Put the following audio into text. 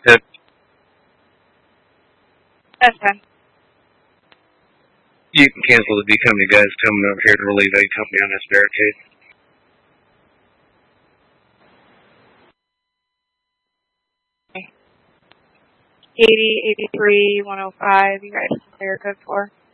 Yep. That's fine. You can cancel the B Company guys coming over here to relieve A Company on this barricade. 80, 83, 105, you guys clear code 4.